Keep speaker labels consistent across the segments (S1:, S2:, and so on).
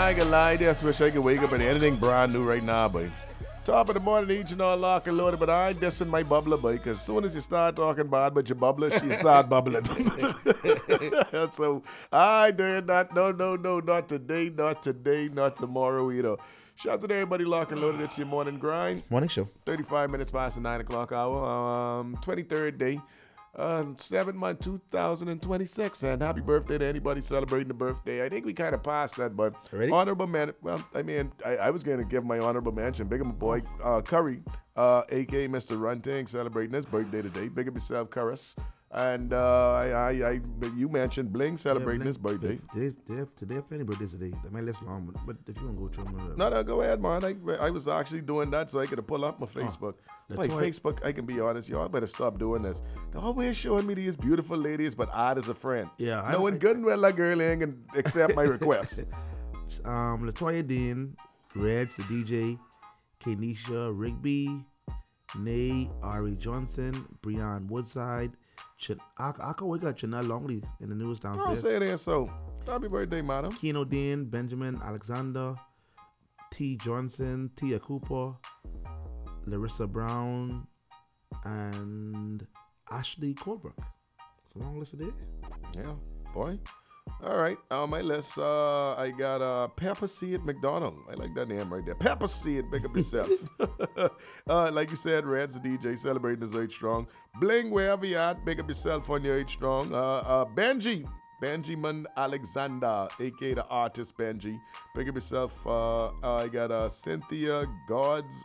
S1: I ain't gonna lie, I just wish I could wake up and anything brand new right now, boy. Top of the morning, each and all lock and loaded, but I ain't dissing my bubbler, boy, because as soon as you start talking bad about your bubbler, she start bubbling. So, I did not, no, not today, not tomorrow either. Shout out to everybody lock and loaded. It's your morning grind.
S2: Morning show.
S1: 35 minutes past the 9 o'clock hour. 23rd day. 7th month 2026, and happy birthday to anybody celebrating the birthday. I think we kind of passed that, but
S2: Already?
S1: honorable mention. Well, I mean, I was going to give my honorable mention. Big up my boy Curry, aka Mr. Runting, celebrating his birthday today. Big up yourself, Curris. And you mentioned Bling celebrating his birthday.
S2: They have any birthdays today. That might last long, but if you want to go through them.
S1: No, go ahead, man. I was actually doing that so I could pull up my Facebook. My Facebook, I can be honest, y'all better stop doing this. They're always showing me these beautiful ladies, but odd as a friend.
S2: Yeah.
S1: Knowing good and well that girl ain't gonna accept my request.
S2: Latoya Dean, Reds, the DJ, Kenisha Rigby, Nay, Ari Johnson, Breon Woodside, I can wake up Chanel Longley in the news
S1: I'll
S2: downstairs.
S1: say it ain't so. Happy birthday, madam.
S2: Keno Dean, Benjamin Alexander, T. Johnson, Tia Cooper, Larissa Brown, and Ashley Colbrook. It's a long list of there.
S1: Yeah, boy. All right, on my list, I got Pepper Seed McDonald. I like that name right there. Pepper Seed, big up yourself. Like you said, Red's the DJ, celebrating his 8 strong. Bling, wherever you at, big up yourself on your 8 strong. Benjamin Alexander, a.k.a. the artist Benji. Big up yourself. I got Cynthia God's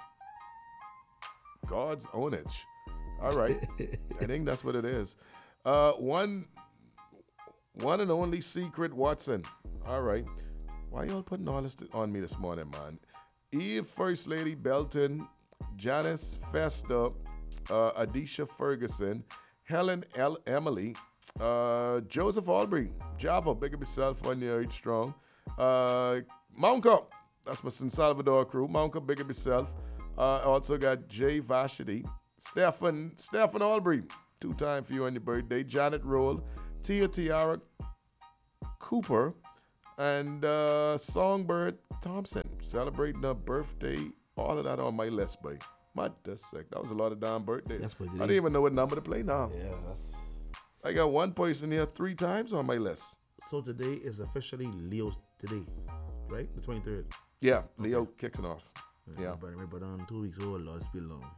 S1: Ownage. All right, I think that's what it is. One and only Secret Watson. All right. Why y'all putting all this on me this morning, man? Eve First Lady Belton, Janice Festa, Adisha Ferguson, Helen Emily, Joseph Albury, Java, big up yourself on your 8 strong. Mounka, that's my San Salvador crew. Mounka, big up yourself. Also got Jay Vashidi, Stephen Albury, 2-time for you on your birthday. Janet Roll, Tia Tiara Cooper, and Songbird Thompson celebrating a birthday. All of that on my list, boy. That's sick. That was a lot of damn birthdays. I didn't even know what number to play now.
S2: Yeah,
S1: I got one person here 3 times on my list.
S2: So today is officially Leo's today, right? The 23rd.
S1: Yeah, Leo kicks it off. Yeah.
S2: But 2 weeks old, Lord, it's been long.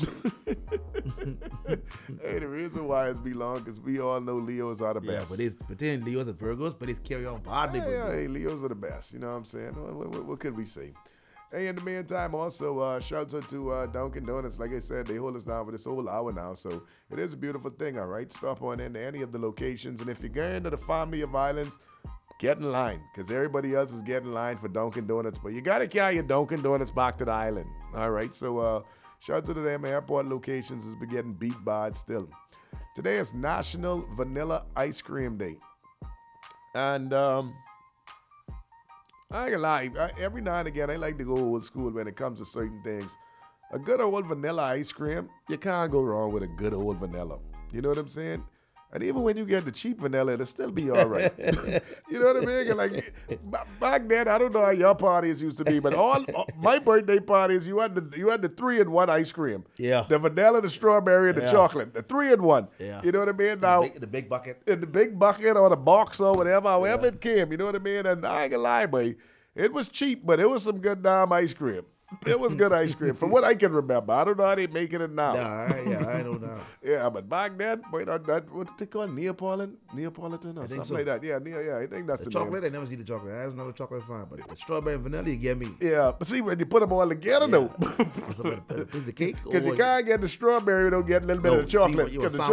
S1: Hey, the reason why it's be long because we all know Leos are the best.
S2: But then Leos are Virgos, but it's carry on badly.
S1: Hey, Leos are the best. You know what I'm saying? What could we say? Hey, in the meantime, also, shouts out to Dunkin' Donuts. Like I said, they hold us down for this whole hour now, so it is a beautiful thing, all right? Stop on into any of the locations, and if you're going to the Family of Islands, get in line, because everybody else is getting in line for Dunkin' Donuts, but you got to carry your Dunkin' Donuts back to the island, all right? So, shout out to them airport locations has been getting beat bad still. Today is National Vanilla Ice Cream Day, and I ain't gonna lie, every now and again, I like to go old school when it comes to certain things. A good old vanilla ice cream, you can't go wrong with a good old vanilla. You know what I'm saying? And even when you get the cheap vanilla, it'll still be all right. You know what I mean? Like, back then, I don't know how your parties used to be, but all my birthday parties, you had the 3-in-1 ice cream.
S2: Yeah.
S1: The vanilla, the strawberry, and the chocolate. The 3-in-1.
S2: Yeah.
S1: You know what I mean? Now,
S2: the big bucket.
S1: In the big bucket or the box or whatever, however it came. You know what I mean? And I ain't gonna lie, boy. It was cheap, but it was some good damn ice cream. It was good ice cream, from what I can remember. I don't know how they making it now.
S2: I know now.
S1: Yeah, but back then, boy, that what they call Neapolitan or something like that. Yeah, I think that's the
S2: chocolate.
S1: name.
S2: I never see the chocolate. I was never chocolate fine, but the strawberry and vanilla you get me.
S1: Yeah, but see when you put them all together though,
S2: Is the cake?
S1: because you can't get the strawberry without getting a little bit of the chocolate.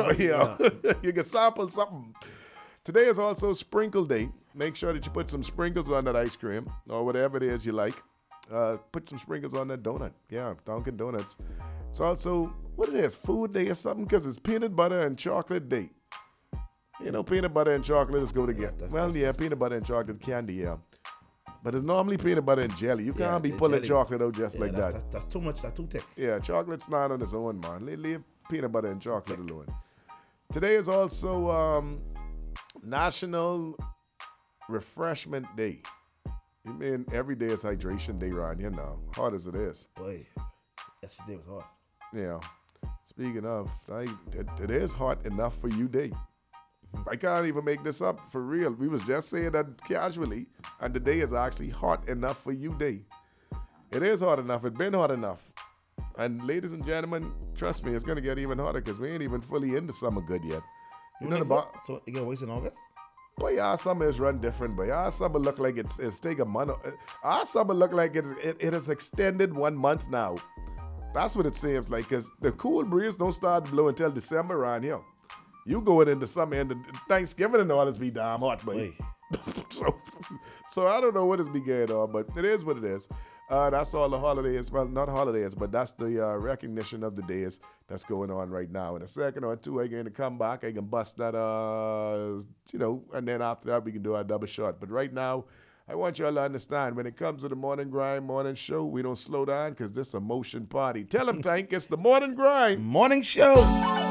S1: You can sample something. Today is also Sprinkle Day. Make sure that you put some sprinkles on that ice cream or whatever it is you like. Put some sprinkles on that donut. Yeah, Dunkin' Donuts. It's also, what it is, Food Day or something, because it's Peanut Butter and Chocolate Day. You know, peanut butter and chocolate is go together. Peanut butter and chocolate candy, yeah. But it's normally peanut butter and jelly. You can't be pulling chocolate out just like that.
S2: That's too much. That's too thick.
S1: Yeah, chocolate's not on its own, man. Leave peanut butter and chocolate alone. Today is also National Refreshment Day. You mean every day is hydration day around here now, hard as it is.
S2: Boy, yesterday was hot.
S1: Yeah. Speaking of, it is hot enough for you day. I can't even make this up for real. We was just saying that casually, and the day is actually hot enough for you day. It is hot enough. It's been hot enough. And ladies and gentlemen, trust me, it's going to get even hotter because we ain't even fully into summer good yet. You know about?
S2: So you get waste in August?
S1: Boy, our summer is run different, but our summer look like it's take a month. Our summer look like it has extended 1 month now. That's what it seems like, because the cool breeze don't start to blow until December around here. You going into summer and Thanksgiving and all this be damn hot, boy. So I don't know what is be going on, but it is what it is. That's all the holidays. Well, not holidays, but that's the recognition of the days that's going on right now. In a second or two, I'm going to come back. I can bust that, and then after that, we can do our double shot. But right now, I want y'all to understand, when it comes to the Morning Grind morning show, we don't slow down because this is a motion party. Tell them, Tank, it's the Morning Grind
S2: Morning show.